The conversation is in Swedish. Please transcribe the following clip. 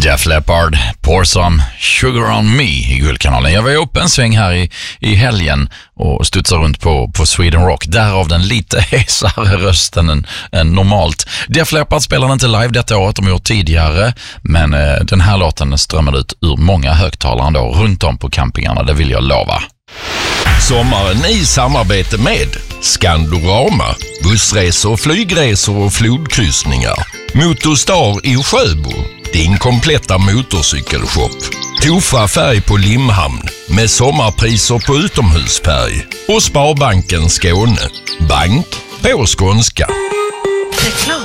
Def Leppard, Pour Some Sugar On Me i Guldkanalen. Jag var ju uppe en sväng här i helgen och studsade runt på Sweden Rock. Därav den lite hesare rösten än normalt. Def Leppard spelade inte live detta året, de gjort tidigare. Men den här låten strömmade ut ur många högtalare då, runt om på campingarna, det vill jag lova. Sommaren i samarbete med Skandorama, bussresor, flygresor och flodkryssningar. Motorstar i Sjöbo, din kompletta motorcykelshop. Tofa färg på Limhamn med sommarpriser på utomhusfärg. Och Sparbanken Skåne, bank på skånska. Reklam.